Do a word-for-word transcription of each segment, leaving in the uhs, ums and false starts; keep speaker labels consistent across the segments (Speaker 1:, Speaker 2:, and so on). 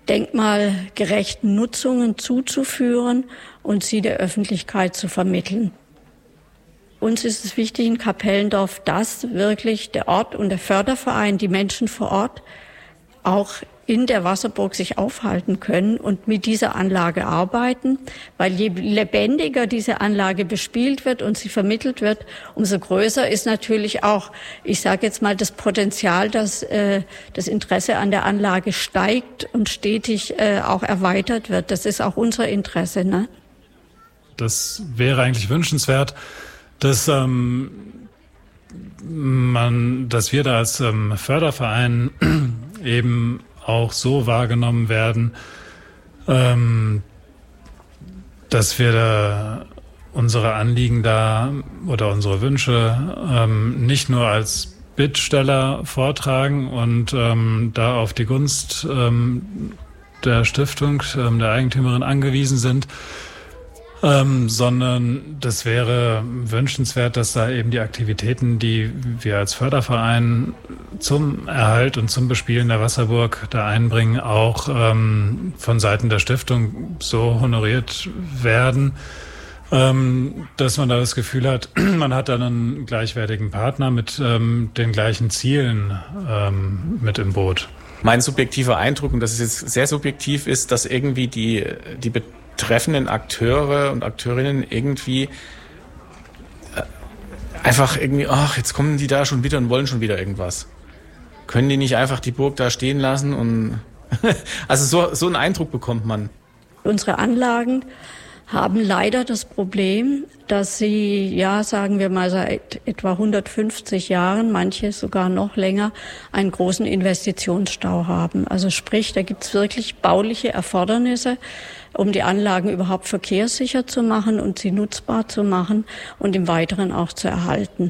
Speaker 1: denkmalgerechten Nutzungen zuzuführen und sie der Öffentlichkeit zu vermitteln. Uns ist es wichtig in Kapellendorf, dass wirklich der Ort und der Förderverein, die Menschen vor Ort, auch in der Wasserburg sich aufhalten können und mit dieser Anlage arbeiten, weil je lebendiger diese Anlage bespielt wird und sie vermittelt wird, umso größer ist natürlich auch, ich sage jetzt mal, das Potenzial, dass äh, das Interesse an der Anlage steigt und stetig äh, auch erweitert wird. Das ist auch unser Interesse, ne?
Speaker 2: Das wäre eigentlich wünschenswert, dass ähm, man, dass wir da als ähm, Förderverein eben auch so wahrgenommen werden, ähm, dass wir da unsere Anliegen da oder unsere Wünsche ähm, nicht nur als Bittsteller vortragen und ähm, da auf die Gunst ähm, der Stiftung, ähm, der Eigentümerin angewiesen sind, Ähm, sondern das wäre wünschenswert, dass da eben die Aktivitäten, die wir als Förderverein zum Erhalt und zum Bespielen der Wasserburg da einbringen, auch ähm, von Seiten der Stiftung so honoriert werden, ähm, dass man da das Gefühl hat, man hat dann einen gleichwertigen Partner mit ähm, den gleichen Zielen ähm, mit im Boot.
Speaker 3: Mein subjektiver Eindruck, und das ist jetzt sehr subjektiv, ist, dass irgendwie die, die betreffenden Akteure und Akteurinnen irgendwie einfach irgendwie, ach, jetzt kommen die da schon wieder und wollen schon wieder irgendwas. Können die nicht einfach die Burg da stehen lassen? Und also so, so einen Eindruck bekommt man.
Speaker 1: Unsere Anlagen haben leider das Problem, dass sie, ja, sagen wir mal seit etwa hundertfünfzig Jahren, manche sogar noch länger, einen großen Investitionsstau haben. Also sprich, da gibt's wirklich bauliche Erfordernisse, um die Anlagen überhaupt verkehrssicher zu machen und sie nutzbar zu machen und im Weiteren auch zu erhalten.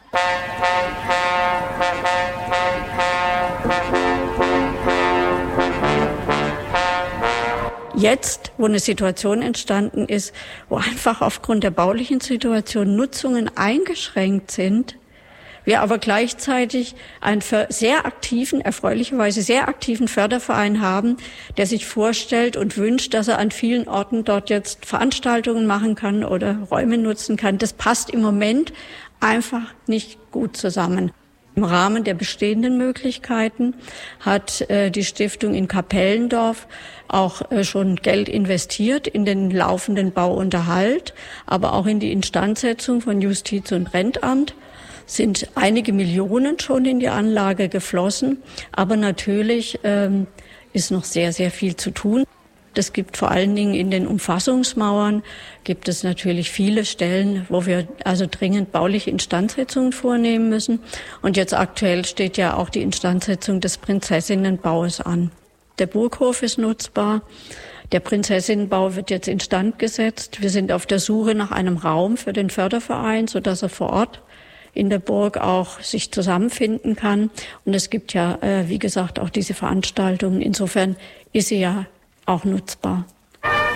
Speaker 1: Jetzt, wo eine Situation entstanden ist, wo einfach aufgrund der baulichen Situation Nutzungen eingeschränkt sind, wir aber gleichzeitig einen sehr aktiven, erfreulicherweise sehr aktiven Förderverein haben, der sich vorstellt und wünscht, dass er an vielen Orten dort jetzt Veranstaltungen machen kann oder Räume nutzen kann. Das passt im Moment einfach nicht gut zusammen. Im Rahmen der bestehenden Möglichkeiten hat äh, die Stiftung in Kapellendorf auch äh, schon Geld investiert in den laufenden Bauunterhalt, aber auch in die Instandsetzung von Justiz- und Rentamt. Sind einige Millionen schon in die Anlage geflossen, aber natürlich ähm, ist noch sehr, sehr viel zu tun. Es gibt vor allen Dingen in den Umfassungsmauern gibt es natürlich viele Stellen, wo wir also dringend bauliche Instandsetzungen vornehmen müssen. Und jetzt aktuell steht ja auch die Instandsetzung des Prinzessinnenbaues an. Der Burghof ist nutzbar. Der Prinzessinnenbau wird jetzt instand gesetzt. Wir sind auf der Suche nach einem Raum für den Förderverein, sodass er vor Ort in der Burg auch sich zusammenfinden kann. Und es gibt ja, äh, wie gesagt, auch diese Veranstaltungen. Insofern ist sie ja auch nutzbar.